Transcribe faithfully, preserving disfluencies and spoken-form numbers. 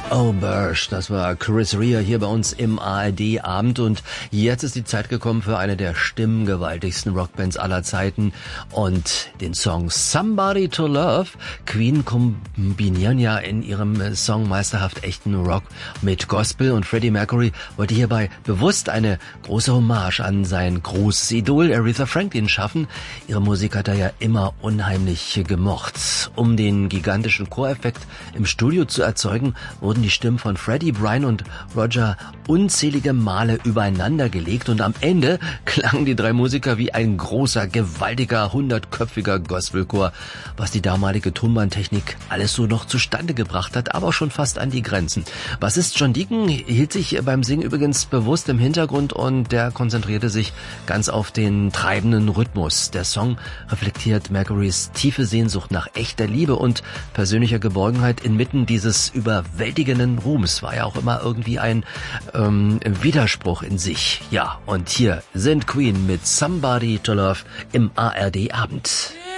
Oh Bursch, das war Chris Rea hier bei uns im A R D-Abend und jetzt ist die Zeit gekommen für eine der stimmgewaltigsten Rockbands aller Zeiten und den Song Somebody to Love. Queen kombinieren ja in ihrem Song meisterhaft echten Rock mit Gospel und Freddie Mercury wollte hierbei bewusst eine große Hommage an sein großes Idol Aretha Franklin schaffen. Ihre Musik hat er ja immer unheimlich gemocht. Um den gigantischen Choreffekt im Studio zu erzeugen, wurden die Stimmen von Freddie, Brian und Roger unzählige Male übereinander gelegt und am Ende klangen die drei Musiker wie ein großer, gewaltiger, hundertköpfiger Gospelchor, was die damalige Tonbandtechnik alles so noch zustande gebracht hat, aber auch schon fast an die Grenzen. Bassist John Deacon hielt sich beim Singen übrigens bewusst im Hintergrund und der konzentrierte sich ganz auf den treibenden Rhythmus. Der Song reflektiert Mercurys tiefe Sehnsucht nach echter Liebe und persönlicher Geborgenheit inmitten dieses überwältigenden Ruhms. War ja auch immer irgendwie ein ähm, Widerspruch in sich. Ja, und hier sind Queen mit Somebody to Love im A R D-Abend.